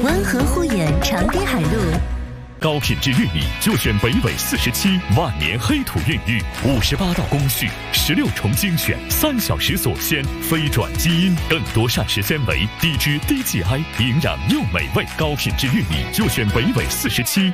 温和护眼长堤海路。 高品质玉米就选北纬47万年黑土孕育，58道工序，16重精选，3小时锁鲜，非转基因，更多膳食纤维，低脂低 GI，营养又美味。高品质玉米就选北纬47